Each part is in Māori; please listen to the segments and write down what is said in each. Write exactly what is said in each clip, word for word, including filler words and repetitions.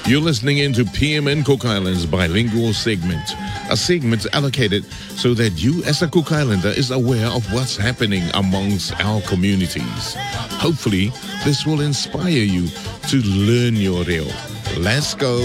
You're listening into P M N Cook Islands bilingual segment, a segment allocated so that you as a Cook Islander is aware of what's happening amongst our communities. Hopefully, this will inspire you to learn your reo. Let's go.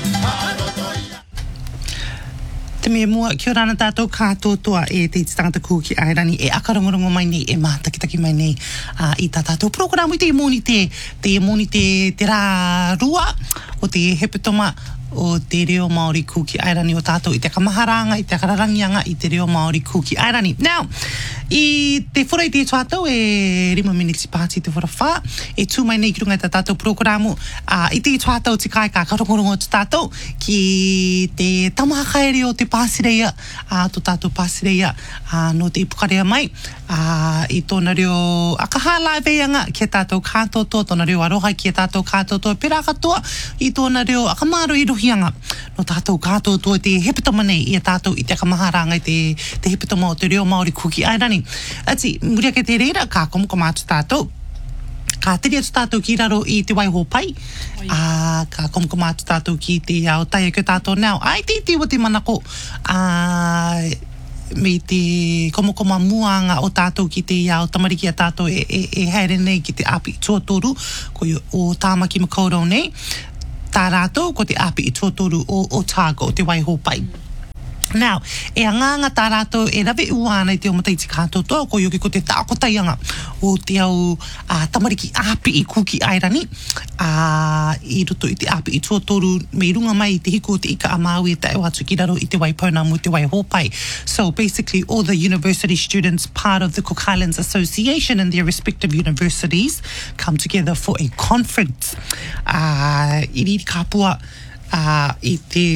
Te me mua, kia ora na tātou kātotoa e te tangata kūki airani e akarongorongo mai nei, e mātakitaki mai nei uh, i tā tātou programu i te moni te, te moni te, te rā rua o te hepetoma o te reo Māori kūki airani o tātou i te kamaharanga, i te kararangianga i te reo Māori kūki airani. Now, i te whara i te tātou e rima minutes pāti te whara whā, e tū mai nei ki runga tā tātou programu uh, i te tātou te kai ka karongorongo te tātou ki te tamahakaere o te pāsireia, uh, to tātou pāsireia uh, no te ipukarea mai uh, i tōna reo akaha laiveanga ki tātou kātotoa, tōna reo aroha ki tātou kātotoa pera katoa i tōna reo akamaro i rohianga no tātou kātotoa te hepetoma nei i tātou i te kamaharanga i te, te hepetoma o te reo Māori kuki airani. Ati, muria ke te reira, ka komukoma atu tātou. Ka tiri atu tātou ki raro i te waiho pai. Uh, ka komukoma atu tātou ki te ao taia ke tātou nao. Ai, te te wa te manako. Uh, me te komukoma muanga o tātou ki te ao tamariki a tātou e, e, e haere nei ki te api i tuatoru ko o Tāmaki Makaurau nei. Tā rātou ko te api i tuatoru o, o Tāgo o te waiho pai. Now, e anganga tā rātou e rawe uāna i te omatai te kātotoa ko yoke ko te tākotaianga o te au uh, tamariki api i kuki airani uh, i roto i te api i tuatoru me runga mai i te hiko o te ika a Māui e te atu ki raro i te wai pauna mo te wai hopai. So basically all the university students part of the Cook Highlands Association and their respective universities come together for a conference uh, i riri kāpua uh, i te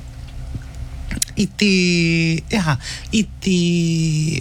i te yeah, i te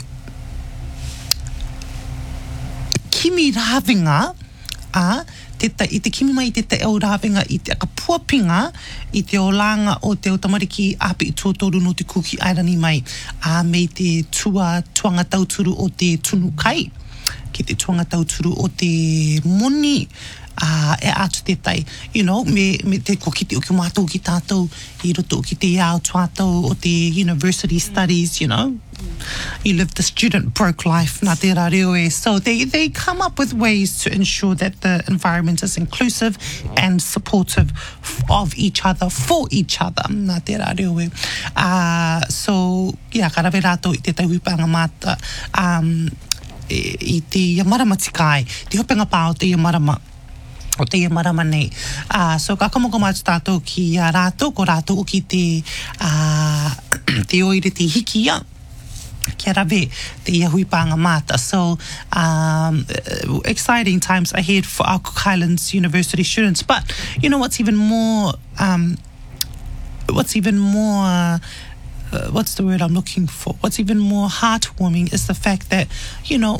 kimi rāwinga a te ta, i te kimi mai i te te au rāwinga i te akapuapinga i te o langa o te o tamariki api i tuatoru no te kuki airani mai a me te tua tuanga tauturu o te tunu kai ki te tuanga tauturu o te moni Uh, e atu te tai, you know, me, me te kokiti o ki mātou ki tātou i roto ki te ao tuātou o te university studies, you know. You live the student broke life, nā te rā reo e. So they, they come up with ways to ensure that the environment is inclusive and supportive of each other, for each other, nā te rā reo e. Uh, so, yeah, ka rawe rātou i te tauipanga māta um, i te iamarama tikai, te hopenga pā o te iamarama o te marama nei. Uh, so ka kamokoma atu tātou ki a rātou, ko rātou ki te, uh, te oire te hikia, kia rawe te iahui pānga māta. So um, exciting times ahead for our Cook Highlands University students. But you know what's even more, um, what's even more, uh, uh, what's the word I'm looking for? What's even more heartwarming is the fact that, you know,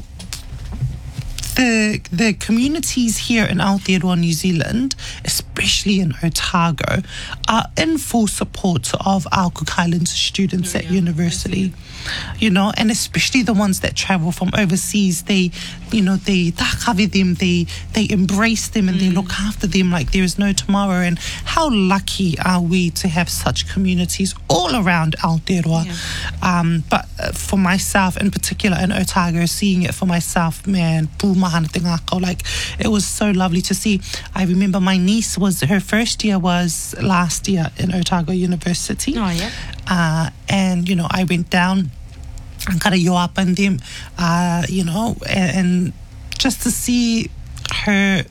The, the communities here in Aotearoa, New Zealand, especially in Otago, are in full support of our Cook Highlands students at university. You know, and especially the ones that travel from overseas, they, you know, they takawe them, they, they embrace them and mm. they look after them like there is no tomorrow. And how lucky are we to have such communities all around Aotearoa. Yeah. Um, but uh, for myself in particular in Otago, seeing it for myself, man, pūmahana te ngākau, like it was so lovely to see. I remember my niece was, her first year was last year in Otago University. Oh, yeah. Uh, and, you know, I went down and kind of yo up and them, uh, you know, and, and just to see her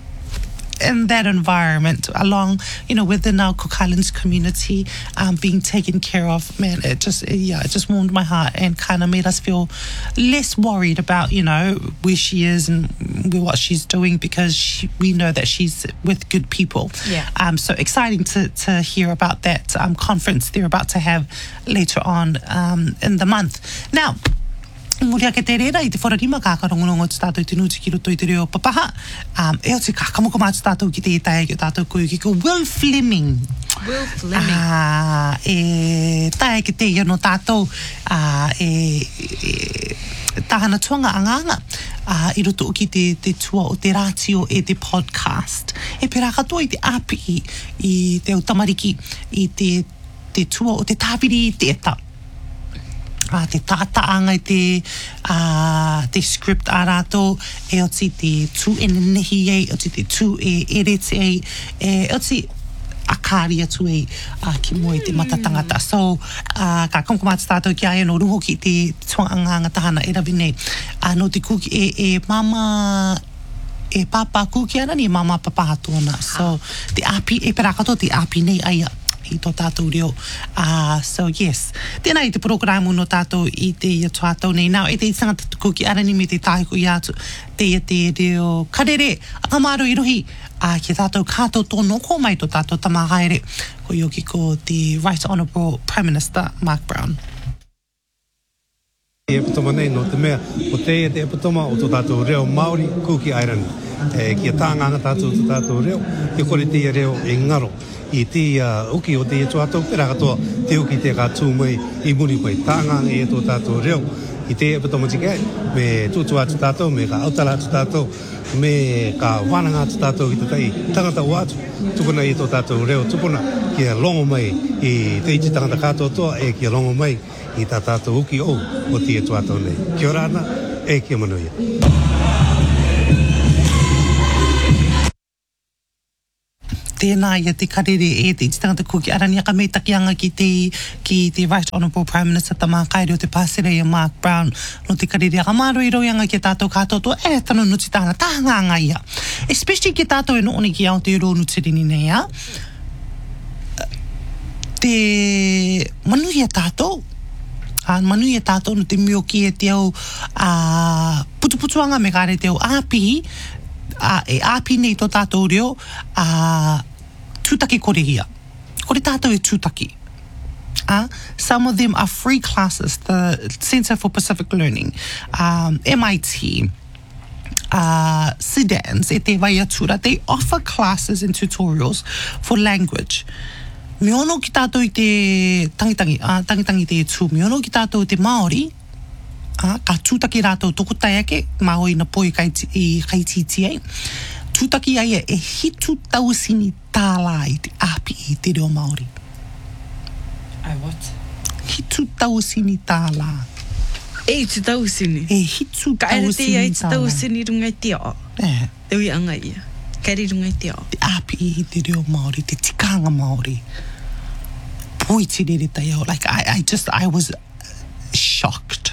in that environment along, you know, within our Cook Highlands community, um, being taken care of, man, it just, it, yeah, it just warmed my heart and kind of made us feel less worried about, you know, where she is and what she's doing because she, we know that she's with good people. Yeah. Um, so exciting to, to hear about that um, conference they're about to have later on um, in the month. Now, Muria ke te reira i te whararima ka karongorongo tu tātou te nuti ki roto i te reo papaha. Um, e o te ka kamokoma tu tātou ki te itai ki o tātou koe ki ko Will Fleming. Will Fleming. Uh, e tae ki te ia no tātou uh, e, e tahana tuanga anganga uh, i roto ki te, te tua o te ratio e te podcast. E pera katoa i te api i, i te au tamariki i te, te tua o te tāpiri i te eta. Uh, te tātaanga i te, uh, te script a rātou, e oti te tū e nehi ei, oti te tū e erete ei, e oti a kāri atu ei uh, ki moe te matatangata. So, uh, ka kamkamata tātou ki aia no rungo ki te tuanganga tahana e rawi nei. Uh, no te kuki e, e mama, e papa kuki ana ni mama papa hatuana. So, te api, e pera katoa te api nei aia i tō tātou reo. Uh, so, yes. Tēnā i te programu no tātou i te ia tātou nei. Nau, e te tangata kuki arani me te tāiko i atu. Te ia te reo karere, akamaro i rohi. Uh, ki tātou kātou tōno ko mai tō tātou tamahaere. Ko ioki ko the Right Honourable Prime Minister Mark Brown. E epitoma nei no te mea, o te e te epitoma o tō tātou reo Māori Kuki Airani. E, kia tānganga tātou tō tātou reo, e kore te reo e ngaro. I te uh, uki o te e tō pera katoa, te uki te kātū mai i muri mai tānganga e tō tātou reo. I te epitoma tikai, me tūtua atu tātou, me ka autara atu tātou, me ka whananga atu tātou i te tai tangata o atu, tukuna i tō tātou reo tukuna, kia longo mai i te iti tangata kātou toa, e kia longo mai i tā tātou uki o o te e tō nei. Kia ora ana, e kia manuia. Tēnā ia te karere e te iti tangata kuki arani aka mei takianga ki te, ki te Right Honourable Prime Minister Tamā Kaere o te Pāsereia Mark Brown no te karere aka maro i roianga ki tātou kātou toa e tano nuti tāna tānganga ia. Especially ki tātou e no oni ki Aotearoa Nutsirini nei a. Te manuia tātou. Uh, manuia tātou no te mioki e te au uh, putuputuanga me kāre te au āpihi. Uh, e āpi nei tō tātou reo uh, tūtaki korehia. Kore tātou e tūtaki. Uh, some of them are free classes. The Centre for Pacific Learning, um, M I T, uh, SIDANS, e te Waiatura, they offer classes and tutorials for language. Me ono ki tātou i te tangitangi, uh, tangitangi te tū, me ono ki tātou i te Māori, Ah, ka tūtaki rātou toko tai ake, maho i na poi kai i kaititi ai. Tūtaki ai e hitu tausini tāla i te api i te reo Māori. Ai what? Hitu tausini tāla. E hitu tausini? E hitu ka tausini tāla. Ka ere te ai hitu tausini rungai te o? Eh. Te ui anga ia. Ka ere rungai te o? Te api i te reo Māori, te tikanga Māori. Poi te rere tai au. Like, I, I just, I was shocked.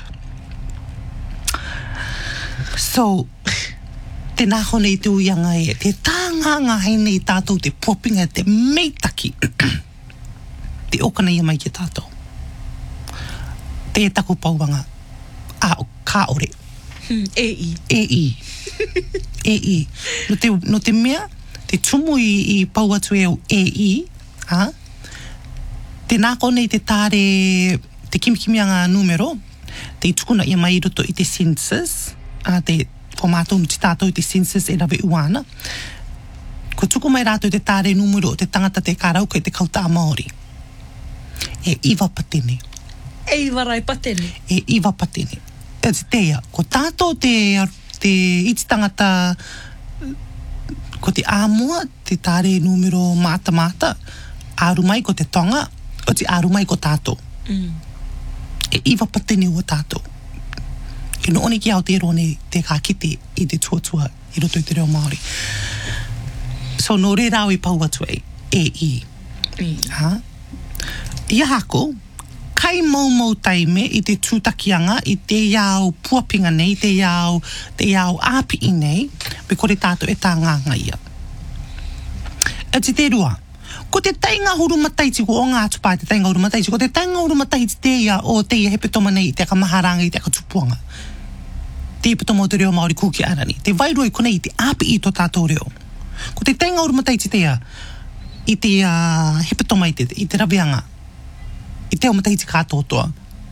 So, te naho nei te uianga e, te tānganga hei nei tātou te popinga, te meitaki, te okana ia mai ki tātou. Te e taku pauanga, a o ka ore. Hmm, e i. E i. E i. No te, no te mea, te tumu i, i pau atu e o e i, ha? Te nako nei te tāre, te kimikimianga numero, te tukuna ia mai roto i te census, a te whamātou no te tātou i te census e rawe uana. Ko tuku mai rātou te tāre numero o te tangata te kārauka i te kauta Māori. E iwa patene. E iwa rai patene. E iwa patene. E te teia, ko tātou te, te iti tangata, ko te āmua, te tāre numero māta māta, ārumai ko te tonga, o te ārumai ko tātou. Mm. E iwa patene o tātou. Ke no oni ki Aotearoa nei te kākite i te tuatua i roto i te reo Māori. So no re rau i pau atu ei, e i. Mm. Ha? Ia hako, kai mau mau taime i te tūtakianga i te iau puapinga nei, te iau, te iau āpi i nei, pe kore tātou e tā nganga ia. E te te rua, ko te tainga huru mataiti, ko o ngā tupai te tainga huru mataiti, ko te tainga huru mataiti te ia o te ia hepetoma nei, te akamaharanga i te akatupuanga. Te ipatoma o te reo Māori Kuki Arani. Te wairoi konei te api i tō tātou reo. Ko te tainga uru mataiti te ia, i te uh, hepatoma i te, i te raweanga, i te o mataiti kātotoa.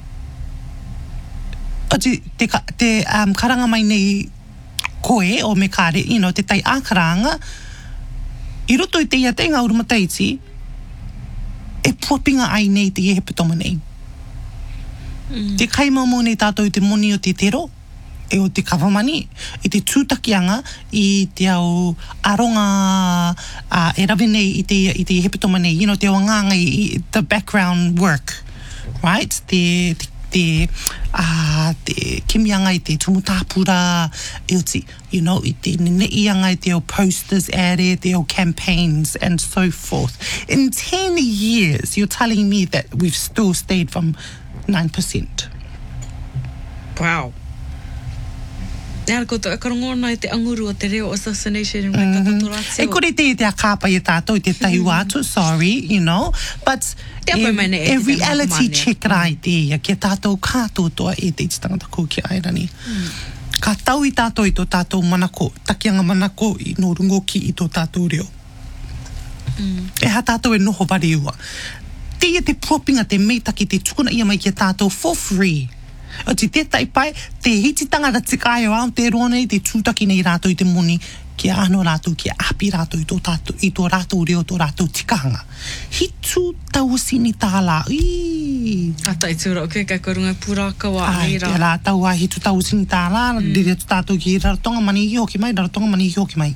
Ati, te, te um, karanga mai nei koe o me kāre, you know, te tai ākaranga, i roto i te ia tainga uru mataiti, e puapinga ai nei te hepatoma nei. Mm. Te kaimaumo nei tātou i te moni o te tero, e o te kawamani, i te tūtakianga, i te au aronga uh, e rawe nei i te, i te hepetoma nei, you know, te wanganga, i, the background work, right? Te, te, te, uh, te kimianga i te tumutapura, e o ti, you know, i te neneianga i te o posters ere, te o campaigns, and so forth. In ten years, you're telling me that we've still stayed from nine percent. Wow. Nā koto, e karongo nai te anguru o te reo assassination mai katotoratio. E kore te te a kāpa i tātou i te tahiu atu, sorry, you know, but Te apai mai nei e e te reality mane. check rai te ia, ki tātou kātotoa e te tangata ko ki airani. Ka tau i tātou i tō tātou manako, takianga manako i no rungo ki i tō tātou reo. E ha tātou e noho wari ua. Te ia te propinga te meitaki te tukuna ia mai ki tātou for free. O te tētai pai, te hititanga ra te kai o Aotearoa nei, te tūtaki nei rātou i te moni, ki a ano rātou, ki a api rātou i tō, tātou, i tō rātou reo, tō rātou tikanga. Hitu tauasini tāla. Ii. Ata i tūra, ok, kai korunga pūraka wa Ai, aira. te rātou a hitu tauasini tāla, mm. Rere tu tātou ki raratonga mani i hoki mai, raratonga mani i hoki mai.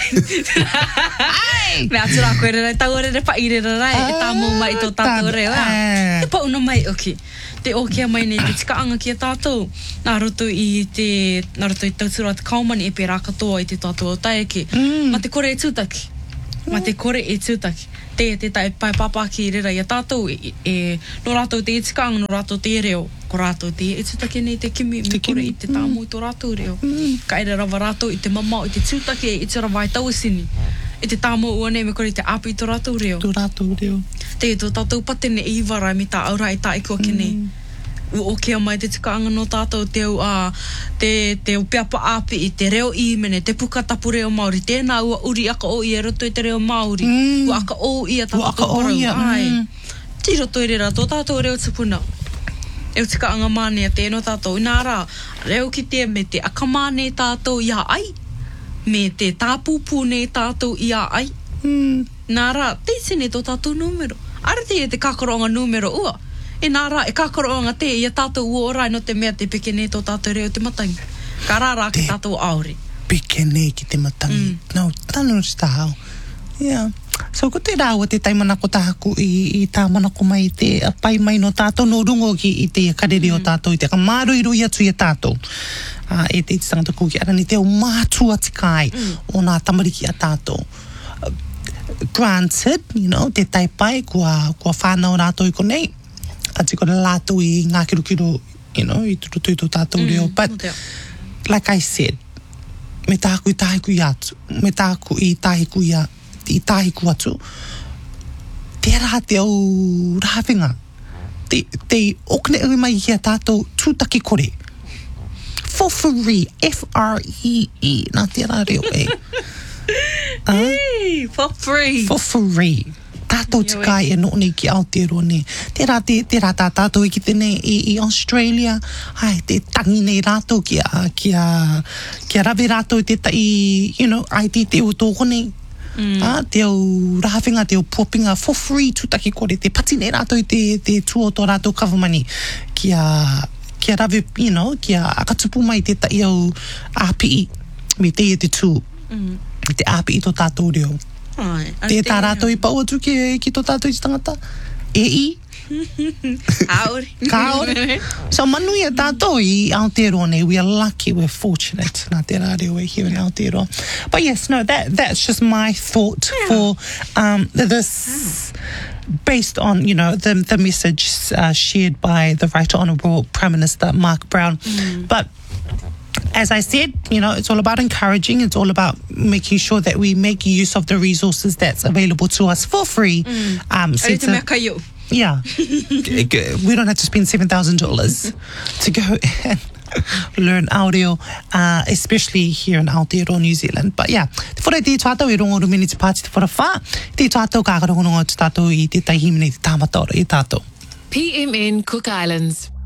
Ai! Me atura koe rere, tau rere pa i rere rai, e tā mō mai i tō tātou tā- reo. eh. Te pauna mai, ok. Te o kia mai nei, te tikaanga ki a tātou. Nā roto i te, nā roto i tautura te kaumani e pērā katoa i te tātou o taeke. Mm. Ma te kore e tūtaki. Ma te kore e tūtaki. Te te tai pai papaki i rera i a tātou, e, e no rātou te e tikaanga, no rātou te e reo. Ko rātou te e tūtaki nei te kimi, me Te kore kimi, i te tāmu i tō rātou reo. Ka ere rawa rātou i te mamau, i te tūtaki, i te rawa i tauasini. I te tāmu ua nei, me kore i te api i tō rātou reo. Tō rātou reo. Te tō tātou patene i warai mi tā aura i tā i kua kene. Mm. O kia mai te tukaanga no tātou te au a te, te au peapa api i te reo i mene, te pukatapu reo Māori. Tēnā ua uri aka o i e roto i te reo Māori. Mm. Ua aka o i a Ua aka tātou o parau. ia, Ai. mm. Ti roto i rera, tō tātou reo tupuna. E o tukaanga mānea tēno tātou. Inā rā, reo ki te me te akamāne tātou ia ai. Me te tāpūpū ne tātou ia ai. Mm. Nā rā, te sene tō tātou numero. Ara te e te kakaroanga numero ua. E nā rā, e kakaroanga te i a tātou ua orai no te mea te peke ne tō tātou reo te matangi. Ka rārā ki Te- tātou aore. Peke nei ki te matangi. Mm. Nau, tanu sta hao. Yeah. So, ko te rāua te taimanako tahaku i, i tā manako mai te a pai mai no tātou no rungo ki i te karere o tātou, i te kamaroi atu i a tātou. Uh, e te tangata ko ki arani te o mātua tikai mm. o nā tamariki a tātou. Uh, granted, you know, te taipai kua, kua whānau rātou i konei, ati kore lātou i ngā kirukiru, you know, i turutu i tō tātou reo, Mm, but no te- like I said, me tāku i tāhiku i atu, me tāku i tāhiku i, a, i tāhiku atu, tērā te au rāwhinga, te, te okne ui mai hi a tātou tūtaki kore, for free, F R E E, nā tērā reo e, Hey, for free. for free. Tātou Yo, tikai e no nei ki Aotearoa ne. Tērā, te, tērā tā tātou i ki tene i, i Australia. Ai, te tangi nei rātou ki a, ki a, ki a rawe rātou i te tai, you know, ai te te o tōko nei. Mm. Ah, te au rāwhinga, te au puapinga for free tūtaki kore. Te pati nei rātou i te, te tū o tō rātou kawamani. Ki a, ki a rawe, you know, ki a akatupu mai te tai au api i. Me te e te tū. Mm. Te api i tō tātou reo. Ai, Te tā rātou i pau atu ki, ki tō tātou i tangata. E i. Aore. Kaore. So manui a tātou i Aotearoa nei. We are lucky, we're fortunate. Nā te rā reo e here in Aotearoa. But yes, no, that that's just my thought Yeah. for um, this, based on, you know, the, the message uh, shared by the Right Honourable Prime Minister Mark Brown. But as I said, you know, it's all about encouraging. It's all about making sure that we make use of the resources that's available to us for free. Um, so Ai it's te a- mea kai au. yeah. G- g- we don't have to spend seven thousand dollars to go and learn audio, uh, especially here in Aotearoa, New Zealand. But yeah, te whare te tātou i rongo rumini te pāti te whara whā, te tātou kākarongononga te tātou i te taihimene te tāmataora i tātou. P M N Cook Islands.